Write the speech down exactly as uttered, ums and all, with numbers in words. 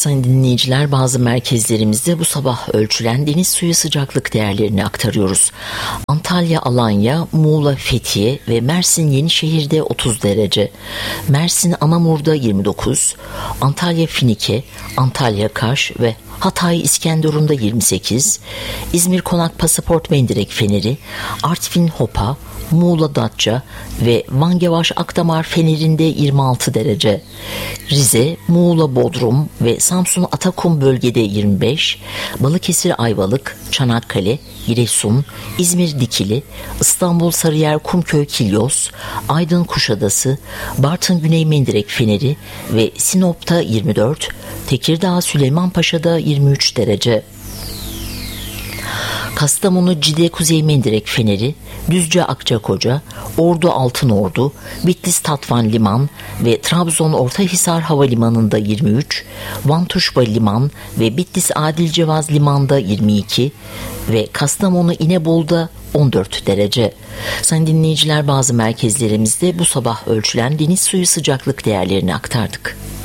Sayın dinleyiciler, bazı merkezlerimizde bu sabah ölçülen deniz suyu sıcaklık değerlerini aktarıyoruz. Antalya, Alanya, Muğla, Fethiye ve Mersin Yenişehir'de otuz derece. Mersin Anamur'da yirmi dokuz, Antalya Finike, Antalya Kaş ve Hatay İskenderun'da yirmi sekiz, İzmir Konak Pasaport Mendirek Feneri, Artvin Hopa, Muğla Datça ve Van Gevaş Akdamar Feneri'nde yirmi altı derece. Rize, Muğla Bodrum ve Samsun Atakum bölgede yirmi beş, Balıkesir Ayvalık, Çanakkale, Giresun, İzmir Dikili, İstanbul Sarıyer Kumköy Kilyos, Aydın Kuşadası, Bartın Güney Mendirek Feneri ve Sinop'ta yirmi dört, Tekirdağ Süleymanpaşa'da yirmi üç derece. Kastamonu Cide Kuzey Mendirek Feneri, Düzce Akçakoca, Ordu Altınordu, Bitlis Tatvan Liman ve Trabzon Ortahisar Havalimanı'nda yirmi üç, Van Tuşba Liman ve Bitlis Adilcevaz Liman'da yirmi iki ve Kastamonu İnebolu'da on dört derece. Sayın dinleyiciler, bazı merkezlerimizde bu sabah ölçülen deniz suyu sıcaklık değerlerini aktardık.